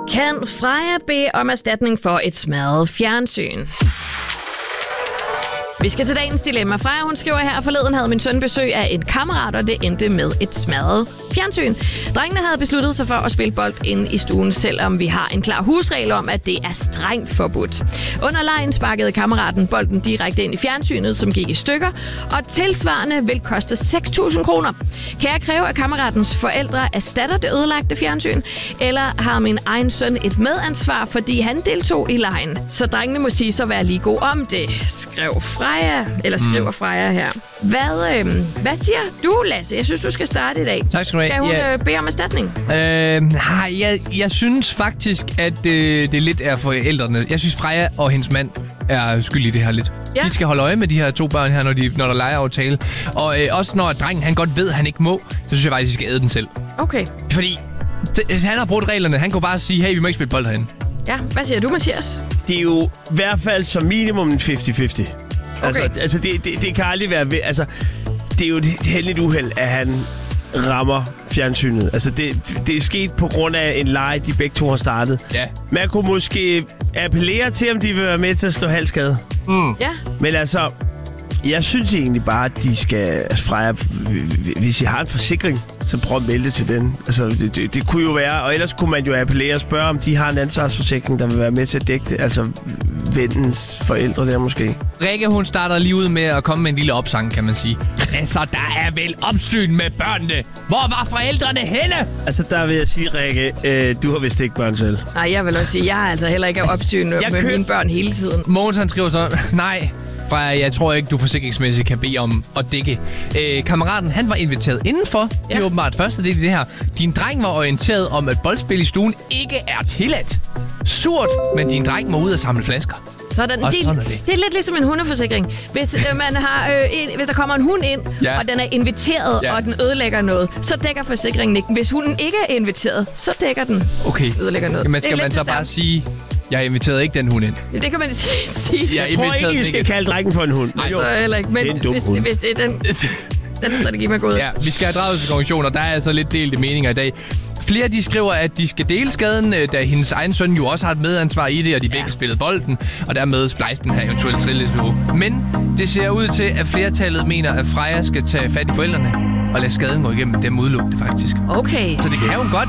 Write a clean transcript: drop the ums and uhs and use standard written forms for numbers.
Kan Freja bede om erstatning for et smadret fjernsyn? Vi skal til dagens dilemma. Freja, hun skriver her, forleden havde min søn besøg af en kammerat, og det endte med et smadret fjernsyn. Drengene havde besluttet sig for at spille bold inde i stuen, selvom vi har en klar husregel om, at det er strengt forbudt. Under legen sparkede kammeraten bolden direkte ind i fjernsynet, som gik i stykker, og tilsvarende vil koste 6.000 kroner. Kan jeg kræve, at kammeratens forældre erstatter det ødelagte fjernsyn, eller har min egen søn et medansvar, fordi han deltog i legen? Så drengene må sige så være lige god om det, skriver Freja her. Hvad siger du, Lasse? Jeg synes, du skal starte i dag. Tak skal du have. Skal hun bede om erstatning? Jeg synes faktisk, at det lidt er forældrene. Jeg synes, Freja og hendes mand er skyld i det her lidt. Ja. De skal holde øje med de her to børn her, når der leger aftale. Og også når drengen han godt ved, at han ikke må, så synes jeg faktisk, de skal æde den selv. Okay. Fordi han har brugt reglerne. Han kunne bare sige, hey, vi må ikke spille bold herinde. Ja, hvad siger du, Mathias? Det er jo i hvert fald som minimum en 50-50. Okay. Altså det kan aldrig være... Altså, det er jo et heldigt uheld, at han rammer fjernsynet. Altså, det er sket på grund af en leg, de begge to har startet. Ja. Man kunne måske appellere til, om de vil være med til at slå halvskade. Ja. Men altså, jeg synes egentlig bare, at de skal... Altså, Freja, hvis I har en forsikring, så prøv at melde det til den. Altså, det kunne jo være... Og ellers kunne man jo appellere og spørge, om de har en ansvarsforsikring, der vil være med til at dække det. Altså, vennens forældre der måske. Rikke, hun starter lige ud med at komme med en lille opsang, kan man sige. Altså, der er vel opsyn med børnene. Hvor var forældrene henne? Altså, der vil jeg sige, Rikke, du har vist ikke børn selv. Nej, jeg vil også sige, jeg har altså heller ikke opsyn med mine børn hele tiden. Mogens, han skriver så, nej, jeg tror ikke, du forsikringsmæssigt kan bede om at dække. Kammeraten, han var inviteret indenfor. Det er åbenbart første del i det her. Din dreng var orienteret om, at boldspil i stuen ikke er tilladt. Surt, men din dreng må ud og samle flasker. Sådan. Det er lidt ligesom en hundeforsikring. Hvis man har hvis der kommer en hund ind, og den er inviteret, og den ødelægger noget, så dækker forsikringen ikke. Hvis hunden ikke er inviteret, så dækker den ødelægger noget. Men skal man så bare sige, jeg inviterede ikke den hund ind? Ja, det kan man sige. Jeg tror ikke, I skal kalde drengen for en hund. Nej, så heller ikke. Men hvis det er den strategi, man går ud. Ja, vi skal have draget til konklusioner. Der er altså lidt delte meninger i dag. Flere de skriver, at de skal dele skaden, da hendes egen søn jo også har et medansvar i det, og de begge spillede bolden, og dermed splejste den her eventuelle trillesniveau. Men det ser ud til, at flertallet mener, at Freja skal tage fat i forældrene og lade skaden gå igennem dem udelukkende, faktisk. Okay. Så det kan jo godt